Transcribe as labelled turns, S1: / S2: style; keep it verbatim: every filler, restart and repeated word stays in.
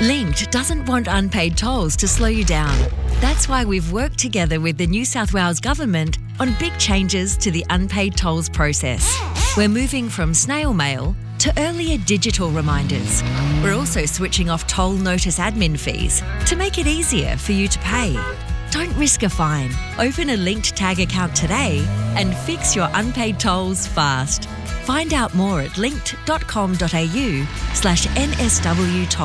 S1: Linked doesn't want unpaid tolls to slow you down. That's why we've worked together with the New South Wales Government on big changes to the unpaid tolls process. We're moving from snail mail to earlier digital reminders. We're also switching off toll notice admin fees to make it easier for you to pay. Don't risk a fine. Open a Linked Tag account today and fix your unpaid tolls fast. Find out more at linked dot com dot a u slash N S W toll.